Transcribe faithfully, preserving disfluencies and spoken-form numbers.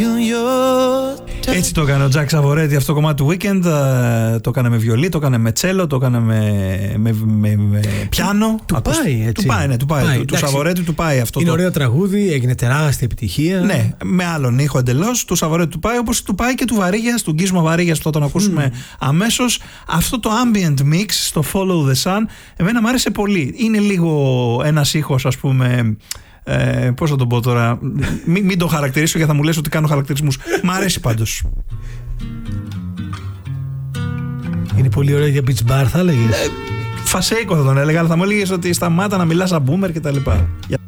Έτσι το έκανε ο Τζακ Σαβορέτη αυτό το κομμάτι του Weekend. Το έκανε με βιολί, το έκανε με τσέλο, το έκανε με, με, με, με πιάνο. Του Ακούς, πάει έτσι. Του πάει, ναι, του πάει. πάει. Του, του Σαβορέτη του πάει αυτό. Είναι το... ωραίο τραγούδι, έγινε τεράστια επιτυχία. Ναι, με άλλον ήχο εντελώς. Του Σαβορέτη του πάει, όπως του πάει και του Βαρύγιας, του Γκίσμα Βαρύγιας που θα τον ακούσουμε mm. αμέσως. Αυτό το ambient mix στο Follow the Sun, εμένα μου άρεσε πολύ. Είναι λίγο ένας ήχος, ας πούμε. Ε, πώς θα τον πω τώρα, μην, μην το χαρακτηρίσω γιατί θα μου λες ότι κάνω χαρακτηρισμούς. Μ' αρέσει πάντως. Είναι πολύ ωραίο για beach bar, θα έλεγες. ε, Φασέικο θα τον έλεγα, αλλά θα μου έλεγες ότι σταμάτα να μιλάς σαν boomer και τα λοιπά.